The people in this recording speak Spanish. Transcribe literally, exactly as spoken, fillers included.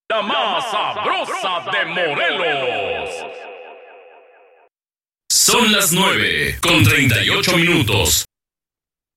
La más sabrosa de Morelos. Son las nueve con treinta y ocho minutos.